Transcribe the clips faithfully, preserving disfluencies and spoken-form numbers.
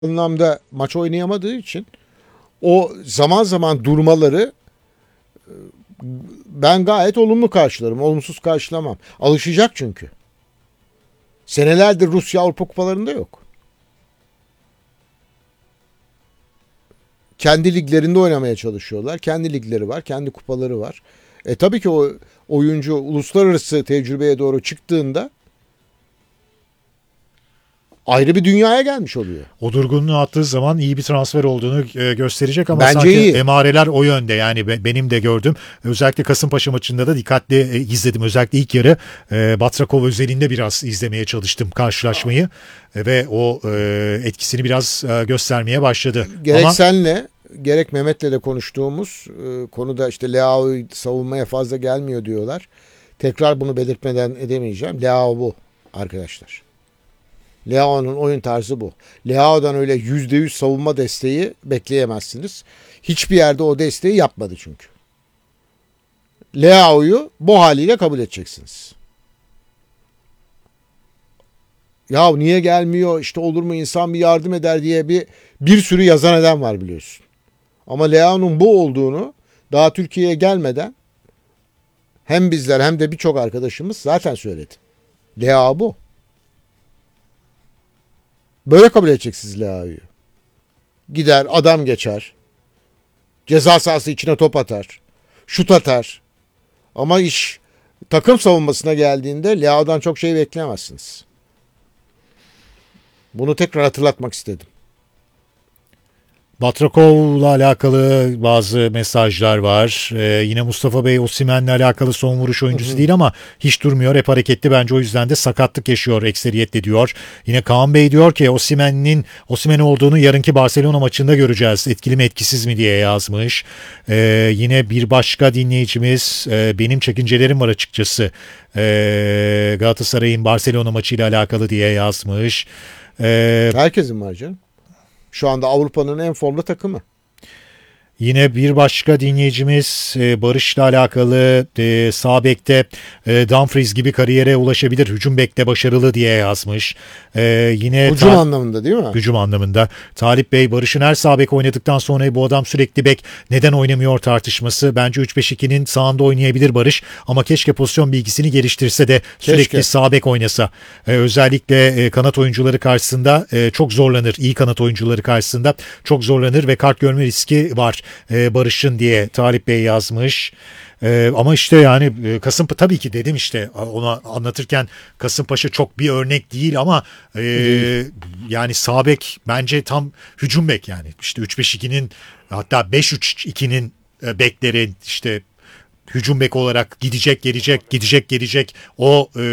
anlamda maç oynayamadığı için o zaman zaman durmaları ben gayet olumlu karşılarım. Olumsuz karşılamam. Alışacak çünkü. Senelerdir Rusya Avrupa kupalarında yok. Kendi liglerinde oynamaya çalışıyorlar. Kendi ligleri var, kendi kupaları var. E tabii ki o oyuncu uluslararası tecrübeye doğru çıktığında ayrı bir dünyaya gelmiş oluyor. O durgunluğu attığı zaman iyi bir transfer olduğunu e, gösterecek ama Bence sanki iyi. emareler o yönde. Yani be, benim de gördüm. Özellikle Kasımpaşa maçında da dikkatli e, izledim. Özellikle ilk yarı e, Batrakov özelinde biraz izlemeye çalıştım karşılaşmayı. E, ve o e, etkisini biraz e, göstermeye başladı. Gerek ama... senle gerek Mehmet'le de konuştuğumuz e, konuda işte Leao'yu savunmaya fazla gelmiyor diyorlar. Tekrar bunu belirtmeden edemeyeceğim. Leao bu arkadaşlar. Leao'nun oyun tarzı bu. Leao'dan öyle yüzde yüz savunma desteği bekleyemezsiniz. Hiçbir yerde o desteği yapmadı çünkü. Leao'yu bu haliyle kabul edeceksiniz. Ya niye gelmiyor, işte olur mu insan bir yardım eder diye bir bir sürü yazan eden var biliyorsun. Ama Leao'nun bu olduğunu daha Türkiye'ye gelmeden hem bizler hem de birçok arkadaşımız zaten söyledi. Leao bu. Böyle kabul edeceksiniz Leao'yu. Gider, adam geçer. Ceza sahası içine top atar. Şut atar. Ama iş takım savunmasına geldiğinde Leao'dan çok şey bekleyemezsiniz. Bunu tekrar hatırlatmak istedim. Batrakov'la alakalı bazı mesajlar var. Ee, yine Mustafa Bey Osimhen'le alakalı son vuruş oyuncusu hı hı. değil ama hiç durmuyor. Hep hareketli, bence o yüzden de sakatlık yaşıyor ekseriyetle diyor. Yine Kaan Bey diyor ki Osimhen'in Osimhen olduğunu yarınki Barcelona maçında göreceğiz. Etkili mi etkisiz mi diye yazmış. Ee, yine bir başka dinleyicimiz e, benim çekincelerim var açıkçası. Ee, Galatasaray'ın Barcelona maçıyla alakalı diye yazmış. Ee, Herkesin var canım. Şu anda Avrupa'nın en formlu takımı. Yine bir başka dinleyicimiz Barış'la alakalı sağ bekte Dumfries gibi kariyere ulaşabilir. Hücum bekte başarılı diye yazmış. Yine hücum ta- anlamında değil mi? Hücum anlamında. Talip Bey Barış'ın her sağ bek oynadıktan sonra bu adam sürekli bek neden oynamıyor tartışması. Bence üç beş ikinin sağında oynayabilir Barış ama keşke pozisyon bilgisini geliştirse de sürekli keşke. sağ bek oynasa. Özellikle kanat oyuncuları karşısında çok zorlanır. İyi kanat oyuncuları karşısında çok zorlanır ve kart görme riski var. Barış'ın diye Talip Bey yazmış. Ee, ama işte yani Kasımpaşa tabii ki dedim işte ona anlatırken Kasımpaşa çok bir örnek değil ama e, yani sağ bek bence tam hücum bek, yani işte üç beş ikinin hatta beş üç ikinin bekleri işte hücum bek olarak gidecek gelecek gidecek gelecek o e,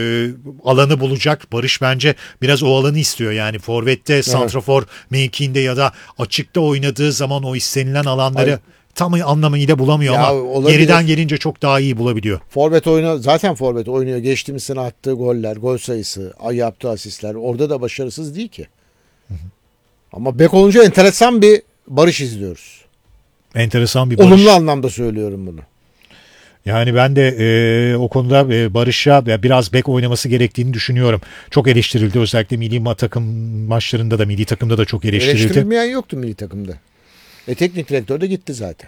alanı bulacak. Barış bence biraz o alanı istiyor, yani forvette, evet. santrafor mevkiinde ya da açıkta oynadığı zaman o istenilen alanları Hayır. tam anlamıyla bulamıyor ya, ama olabilir. Geriden gelince çok daha iyi bulabiliyor. Forvet oynuyor, zaten forvet oynuyor. Geçtiğimiz sene attığı goller, gol sayısı, yaptığı asistler orada da başarısız değil ki. Hı hı. Ama bek olunca enteresan bir Barış izliyoruz. Enteresan bir Barış. Olumlu anlamda söylüyorum bunu. Yani ben de e, o konuda e, Barış'a biraz bek oynaması gerektiğini düşünüyorum. Çok eleştirildi, özellikle milli takım maçlarında da, milli takımda da çok eleştirildi. Eleştirilmeyen yoktu milli takımda. E teknik direktör de gitti zaten.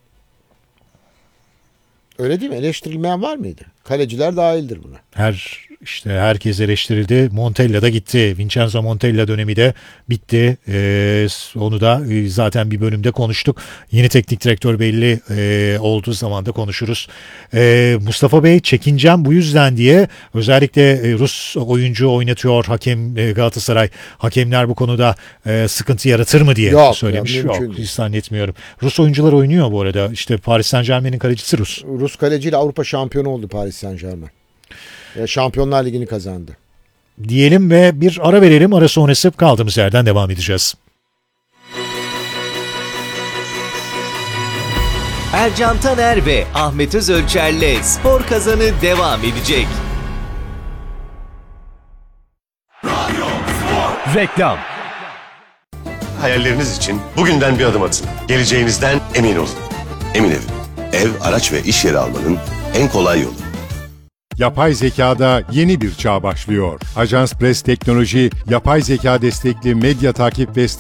Öyle değil mi? Eleştirilmeyen var mıydı? Kaleciler dahildir buna. Her işte herkes eleştirildi. Montella da gitti. Vincenzo Montella dönemi de bitti. Ee, onu da zaten bir bölümde konuştuk. Yeni teknik direktör belli e, olduğu zaman da konuşuruz. Ee, Mustafa Bey çekincem bu yüzden diye, özellikle Rus oyuncu oynatıyor hakem e, Galatasaray. Hakemler bu konuda e, sıkıntı yaratır mı diye Yok, söylemiş. Ya, Yok, hiç zannetmiyorum. Rus oyuncular oynuyor bu arada. İşte Paris Saint-Germain'in kalecisi Rus. Rus kaleciyle Avrupa şampiyonu oldu Paris Saint-Germain. Şampiyonlar Ligi'ni kazandı. Diyelim ve bir ara verelim. Ara sonrası kaldığımız yerden devam edeceğiz. Ercan Taner ve Ahmet Özölçer'le Spor Kazanı devam edecek. Radyo Spor. Reklam. Hayalleriniz için bugünden bir adım atın. Geleceğinizden emin olun. Emin Ev. Ev, araç ve iş yeri almanın en kolay yolu. Yapay zekada yeni bir çağ başlıyor. Ajans Press Teknoloji, yapay zeka destekli medya takip ve